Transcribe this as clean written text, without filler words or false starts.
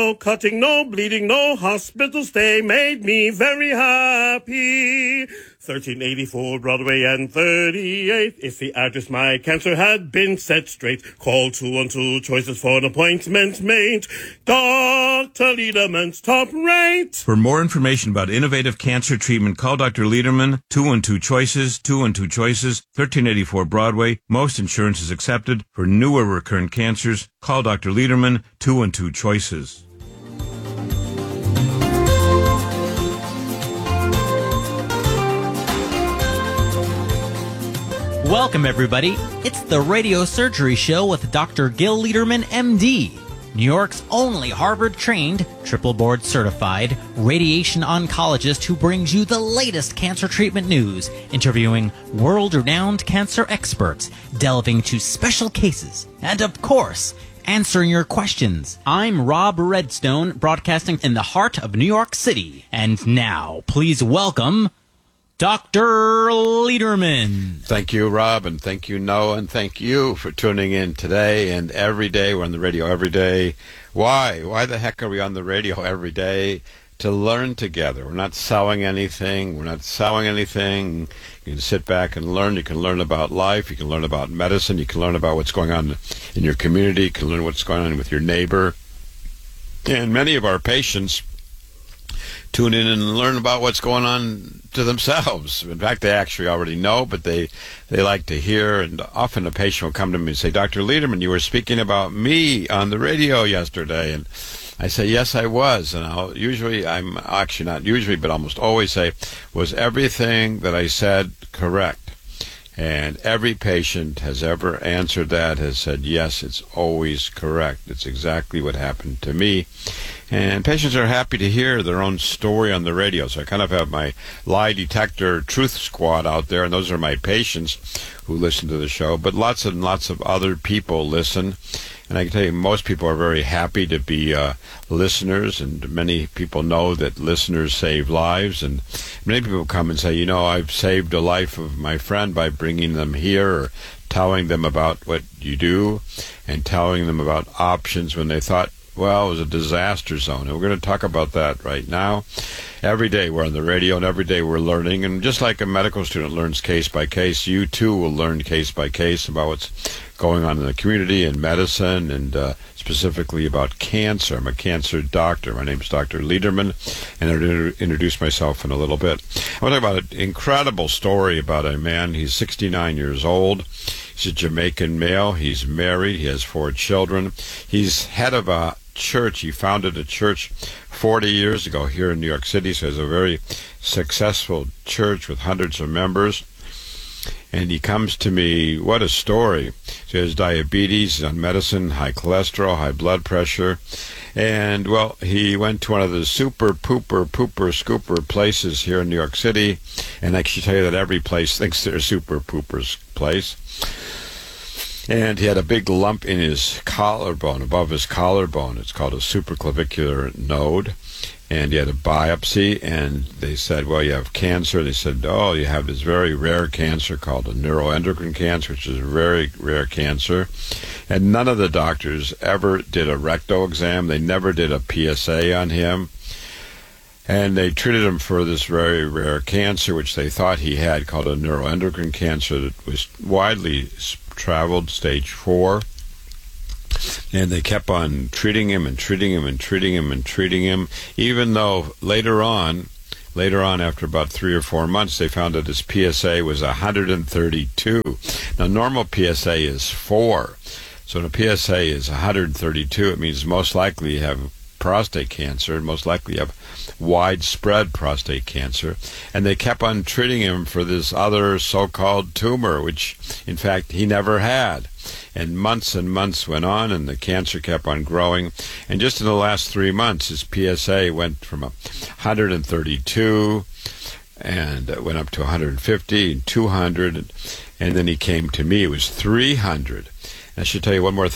No cutting, no bleeding, no hospital stay made me very happy. 1384 Broadway and 38th is the address my cancer had been set straight. Call 212 choices for an appointment made. Dr. Lederman's top rate. For more information about innovative cancer treatment, call Dr. Lederman, 212 choices, 212 choices, 1384 Broadway. Most insurance is accepted. For newer recurrent cancers, call Dr. Lederman, 212 choices. Welcome, everybody. It's the Radio Surgery Show with Dr. Gil Lederman, MD, New York's only Harvard-trained, triple board-certified radiation oncologist who brings you the latest cancer treatment news, interviewing world-renowned cancer experts, delving into special cases, and, of course, answering your questions. I'm Rob Redstone, broadcasting in the heart of New York City. And now, please welcome Dr. Lederman. Thank you, Rob, and thank you, Noah, and thank you for tuning in today and every day. We're on the radio every day. Why? Why the heck are we on the radio every day? To learn together. We're not selling anything. You can sit back and learn. You can learn about life. You can learn about medicine. You can learn about what's going on in your community. You can learn what's going on with your neighbor. And many of our patients tune in and learn about what's going on to themselves. In fact, they actually already know, but they like to hear. And often a patient will come to me and say, Dr. Lederman, you were speaking about me on the radio yesterday. And I say, yes, I was. And I'm actually not usually, but almost always say, was everything that I said correct? And every patient has ever answered that, has said, yes, it's always correct. It's exactly what happened to me. And patients are happy to hear their own story on the radio. So I kind of have my lie detector truth squad out there, and those are my patients who listen to the show. But lots and lots of other people listen. And I can tell you, most people are very happy to be listeners, and many people know that listeners save lives. And many people come and say, I've saved a life of my friend by bringing them here, or telling them about what you do, and telling them about options when they thought, well, it was a disaster zone. And we're going to talk about that right now. Every day we're on the radio, and every day we're learning. And just like a medical student learns case by case, you too will learn case by case about what's going on in the community and medicine, and specifically about cancer. I'm a cancer doctor. My name is Dr. Lederman, and I'll introduce myself in a little bit. I want to talk about an incredible story about a man. He's 69 years old. He's a Jamaican male. He's married. He has 4 children. He's head of a church. He founded a church 40 years ago here in New York City, so it's a very successful church with hundreds of members. And he comes to me, what a story. So he has diabetes, he's on medicine, high cholesterol, high blood pressure. And, well, he went to one of the super pooper scooper places here in New York City. And I can tell you that every place thinks they're a super pooper's place. And he had a big lump in his collarbone, above his collarbone. It's called a supraclavicular node. And he had a biopsy, and they said, well, you have cancer. They said, oh, you have this very rare cancer called a neuroendocrine cancer, which is a very rare cancer. And none of the doctors ever did a rectal exam. They never did a PSA on him. And they treated him for this very rare cancer, which they thought he had, called a neuroendocrine cancer that was widely traveled, stage 4. And they kept on treating him, even though later on, after about 3 or 4 months, they found that his PSA was 132. Now, normal PSA is 4. So when a PSA is 132, it means most likely you have prostate cancer, and most likely you have widespread prostate cancer. And they kept on treating him for this other so-called tumor, which, in fact, he never had. And months went on, and the cancer kept on growing. And just in the last 3 months, his PSA went from 132 and went up to 150 and 200. And then he came to me. It was 300. And I should tell you one more thing.